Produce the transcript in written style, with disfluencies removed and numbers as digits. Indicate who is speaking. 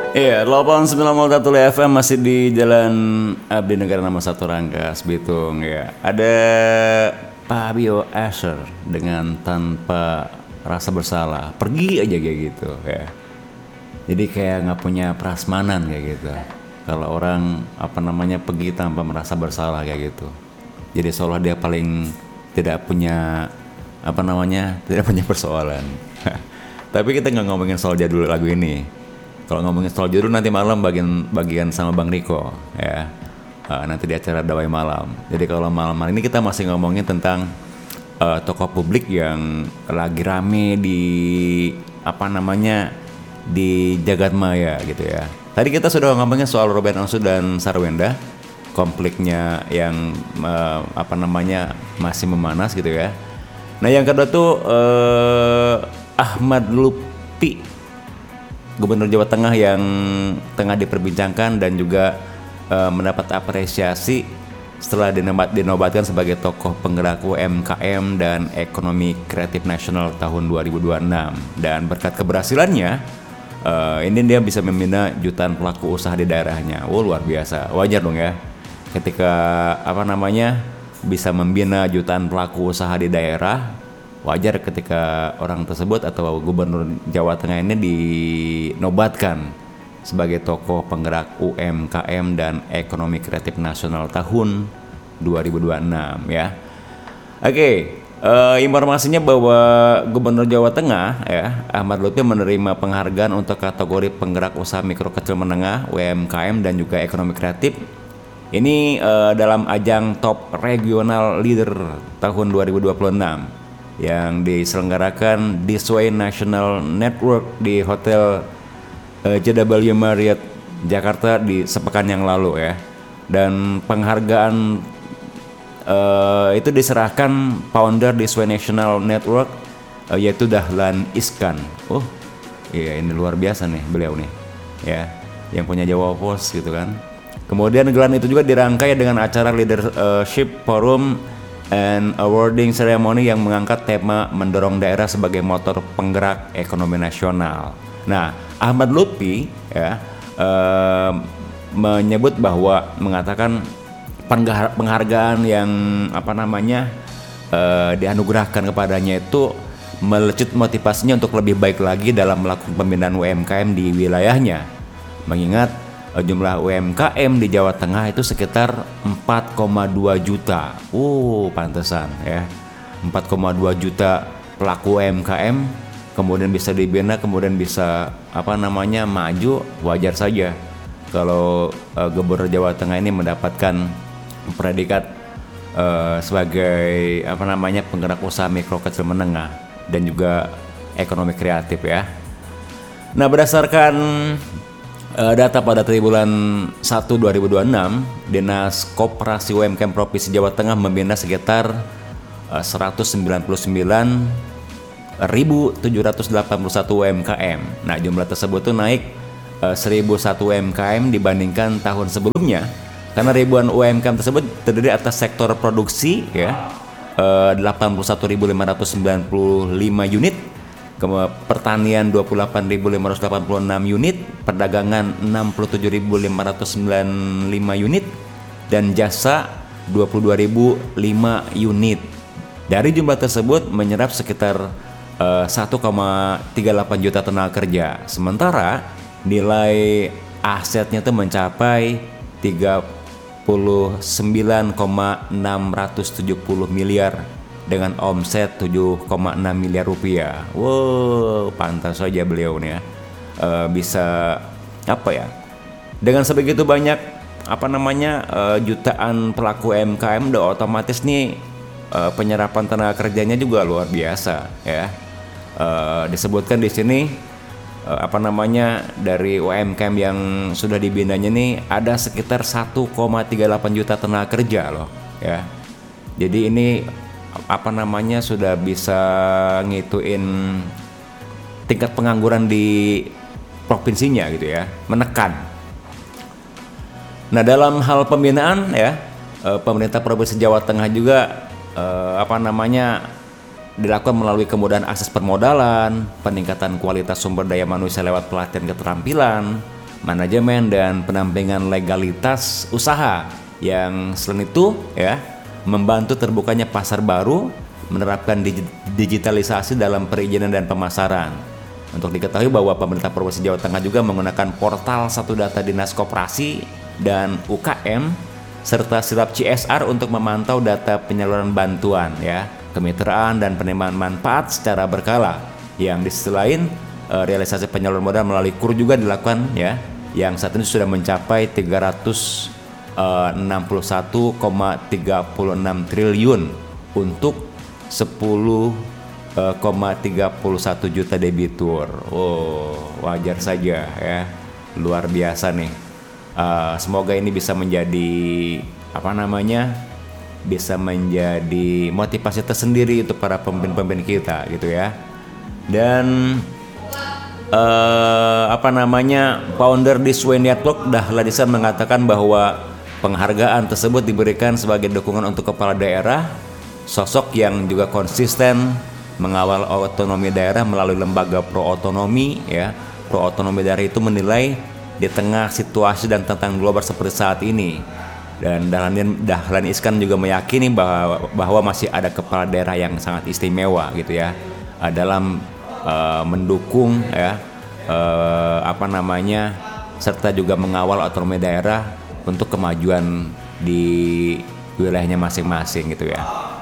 Speaker 1: Iya, 89,1 FM masih di Jalan Abdi Negara nomor 1 Rangkas, Bitung ya. Ada Fabio Asher dengan Tanpa Rasa Bersalah. Pergi aja kayak gitu ya. Jadi kayak nggak punya prasmanan kayak gitu. Kalau orang pergi tanpa merasa bersalah kayak gitu. Jadi seolah dia paling tidak punya tidak punya persoalan. Tapi kita nggak ngomongin soal jadul lagu ini. Kalau ngomongin soal judul nanti malam bagian sama Bang Riko ya. Nanti di acara Dawai Malam. Jadi kalau malam ini kita masih ngomongin tentang tokoh publik yang lagi rame di jagat maya gitu ya. Tadi kita sudah ngomongin soal Ruben Onsu dan Sarwenda, konfliknya yang masih memanas gitu ya. Nah yang kedua tuh Ahmad Lutfi, Gubernur Jawa Tengah yang tengah diperbincangkan dan juga mendapat apresiasi setelah dinobatkan sebagai tokoh penggerak UMKM dan ekonomi kreatif nasional tahun 2026. Dan berkat keberhasilannya, ini dia bisa membina jutaan pelaku usaha di daerahnya. Luar biasa, wajar dong ya. Ketika bisa membina jutaan pelaku usaha di daerah, wajar ketika orang tersebut atau Gubernur Jawa Tengah ini dinobatkan sebagai tokoh penggerak UMKM dan ekonomi kreatif nasional tahun 2026 ya. Oke, informasinya bahwa Gubernur Jawa Tengah ya Ahmad Lutfi menerima penghargaan untuk kategori penggerak usaha mikro kecil menengah UMKM dan juga ekonomi kreatif. Ini dalam ajang Top Regional Leader tahun 2026 yang diselenggarakan This Way National Network di Hotel JW Marriott Jakarta di sepekan yang lalu ya. Dan penghargaan itu diserahkan founder This Way National Network yaitu Dahlan Iskan. Oh iya, ini luar biasa nih beliau nih ya, yang punya Jawa Post gitu kan. Kemudian gelar itu juga dirangkai dengan acara Leadership Forum and awarding ceremony yang mengangkat tema mendorong daerah sebagai motor penggerak ekonomi nasional. Nah, Ahmad Lutfi ya mengatakan penghargaan yang dianugerahkan kepadanya itu melecut motivasinya untuk lebih baik lagi dalam melakukan pembinaan UMKM di wilayahnya. Mengingat jumlah UMKM di Jawa Tengah itu sekitar 4,2 juta. Pantesan ya. 4,2 juta pelaku UMKM kemudian bisa dibina, kemudian bisa maju, wajar saja kalau Gubernur Jawa Tengah ini mendapatkan predikat sebagai penggerak usaha mikro kecil menengah dan juga ekonomi kreatif ya. Nah, berdasarkan data pada triwulan 1 2026, Dinas Koperasi UMKM Provinsi Jawa Tengah membina sekitar 199.781 UMKM. Nah, jumlah tersebut tuh naik 1.001 UMKM dibandingkan tahun sebelumnya, karena ribuan UMKM tersebut terdiri atas sektor produksi ya, 81.595 unit, pertanian 28.586 unit, perdagangan 67.595 unit, dan jasa 22.005 unit. Dari jumlah tersebut menyerap sekitar 1,38 juta tenaga kerja. Sementara nilai asetnya itu mencapai 39,670 miliar dengan omset 7,6 miliar rupiah. Pantas saja beliau nih ya bisa dengan sebegitu banyak jutaan pelaku UMKM, udah otomatis nih penyerapan tenaga kerjanya juga luar biasa ya. Disebutkan di sini dari UMKM yang sudah dibinanya nih ada sekitar 1,38 juta tenaga kerja loh ya. Jadi ini sudah bisa ngituin tingkat pengangguran di provinsinya gitu ya, menekan. Nah, dalam hal pembinaan ya, pemerintah Provinsi Jawa Tengah juga dilakukan melalui kemudahan akses permodalan, peningkatan kualitas sumber daya manusia lewat pelatihan keterampilan, manajemen dan pendampingan legalitas usaha, yang selain itu ya membantu terbukanya pasar baru, menerapkan digitalisasi dalam perizinan dan pemasaran. Untuk diketahui bahwa pemerintah Provinsi Jawa Tengah juga menggunakan portal Satu Data Dinas Koperasi dan UKM serta Silap CSR untuk memantau data penyaluran bantuan ya, kemitraan dan penerimaan manfaat secara berkala. Yang di sisi lain realisasi penyaluran modal melalui KUR juga dilakukan ya, yang saat ini sudah mencapai 361,36 triliun untuk 10,31 juta debitur. Oh, wajar saja ya, luar biasa nih. Semoga ini bisa menjadi bisa menjadi motivasi tersendiri untuk para pemimpin-pemimpin kita gitu ya. Dan founder di Sway Network Dahlan Iskan mengatakan bahwa penghargaan tersebut diberikan sebagai dukungan untuk kepala daerah, sosok yang juga konsisten mengawal otonomi daerah melalui lembaga pro otonomi ya. Pro otonomi daerah itu menilai di tengah situasi dan tantangan global seperti saat ini. Dan Dahlan Iskan juga meyakini bahwa masih ada kepala daerah yang sangat istimewa gitu ya, dalam mendukung ya serta juga mengawal otonomi daerah untuk kemajuan di wilayahnya masing-masing gitu ya.